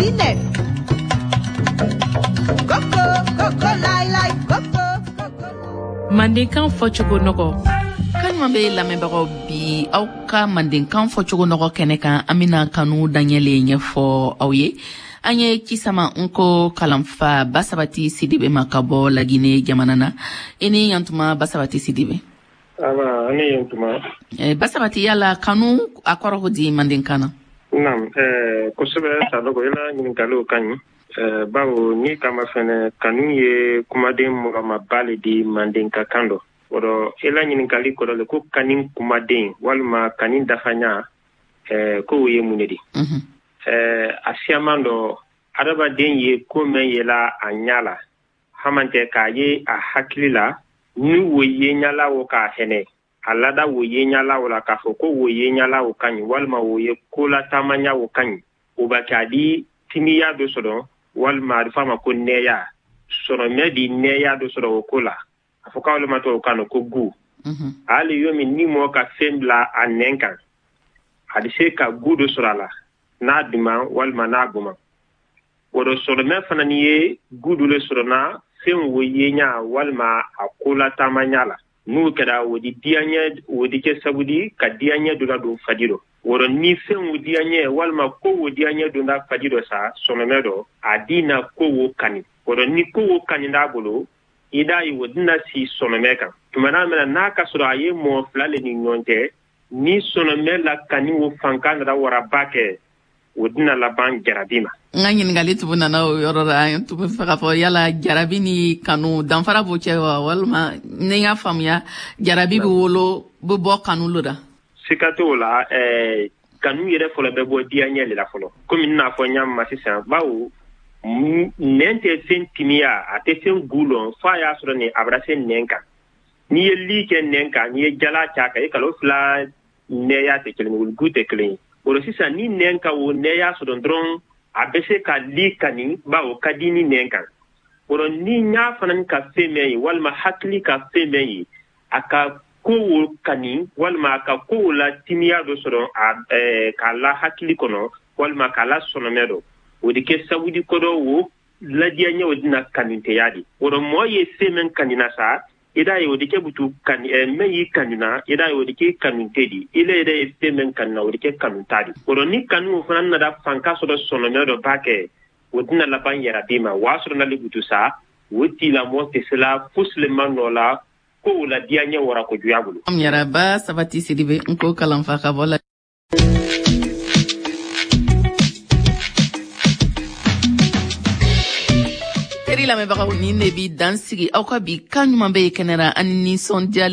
Ine. Coco, coco, lai, coco, coco. Mandenkan fɔcogo nɔgɔ. Kanuma be lamɛnbagaw bi aw ka Mandenkan fɔcogo nɔgɔ kɛnɛ kan an bena kanu daniɛle ɲɛfɔ aw ye. An ye Kisama Nko kalanfa Basabati Sidibe ma ka bɔ Lagine jamana na. I ni yantuma Basabati Sidibe. Aba, ani yantuma. Basabati yala kanu a kɔrɔ di Mandenkan na? Naam, kosɛbɛ Sanogo ila ɲininkaliw ka ɲi. Bawo ni kama fɛnɛ kanu ye kumaden mɔgɔmaba le di Mandenka kan dɔ. Wɔrɔ ila ɲininkali kɔrɔ le ko kani kumaden walima kani dafaɲa ko o ye mun de di. A siyaman dɔ adamaden ye ko mɛn yela a ɲa la haman tɛ k'a ye a hakili la ni wo ye ɲala o k'a hɛnɛ a lada wo ye ɲala o la k'a fɔ ko wo ye ɲala o ka ɲi walima wo ye kolatamanya o ka ɲi o ba k'a di timiya dɔ sɔrɔ walima a bɛ f'a ma ko nɛya sɔrɔmɛ di nɛya dɔ sɔrɔ o ko la a fɔ k'aw ma tɔw kan ko gu hali yo min ni mɔgɔ ka fɛn bila a nɛn kan a bɛ se ka gu dɔ sɔrɔ a la n'a duman walima n'a guman woro sɔrɔmɛ fana ni ye gu dɔ le sɔrɔ na fɛn wo ye ɲa walima a kolatamanya la n'o kɛra o di diyaɲɛ o di kɛ sabu di ka diyaɲɛ dɔ la don faji dɔ woro ni fɛn wo diyaɲɛ walima ko wo diyaɲɛ don da faji dɔ sa sɔrɔmɛ dɔ a di na ko wo kani woro ni ko wo kani d'a bolo i da ye o dina si sɔrɔmɛ kan tuma n'a mɛna n'a ka sɔrɔ a ye mɔgɔ fila le ni ɲɔgɔn cɛ ni sɔrɔmɛ la kani wo fanka nana waraba kɛ o dina laban jarabi ma. Nga ɲininkali tubu nana o yɔrɔ la an tubu fɛ k'a fɔ yala jarabi ni kanu danfara b'o cɛ wa walima ni y'a faamuya jarabi bɛ wolo bɛ bɔ kanu lo da. Sika t'o la kanu yɛrɛ fɔlɔ bɛ bɔ diyaɲɛ de la fɔlɔ komi n'a fɔ n y'a ma sisan bawo nɛn tɛ fɛn timiya a tɛ fɛn gu lɔn f'a y'a sɔrɔ nin a bɛra se nɛn kan n'i ye li kɛ nɛn kan n'i ye jala cɛ a kan i kalo fila nɛya tɛ kelen ye gu tɛ kelen ye. Oro sisan ni nɛn ka o nɛ y'a sɔrɔ dɔrɔn a bɛ se ka li kani bawo ka di ni nɛn kan. Oro ni y'a fana ka fɛn mɛn ye walima hakili ka fɛn mɛn ye a ka ko o kani walima a ka ko o la timiya dɔ sɔrɔ k'a la hakili kɔnɔ walima k'a la sɔnɔmɛ dɔ o de kɛ sabu di ko dɔ o ladiyaɲɛ o dina kaniteya de. Oro mɔgɔ ye fɛn mɛn kanina sa ida ye o de kɛ butu kan mɛn y'i kanuna ida ye o de kɛ kanute di ile yɛrɛ ye fɛn mɛn kanuna o de kɛ kanuta di. Oro ni kanu o fana nana fanka sɔrɔ sɔnɔmɛ dɔ b'a kɛ o dina laban yarabi ma o y'a sɔrɔ nali butu sa o tigilamɔgɔ tɛ se la fusilema nɔ la ko o la diyaɲɛ wara ko juya bolo. Yaraba Sabati Sidibe Nko kalanfa ka bɔ la. Teri lamɛnbagaw ni ne bi dansigi aw ka bi kan ɲuman bɛ ye kɛnɛra ani nisɔndiya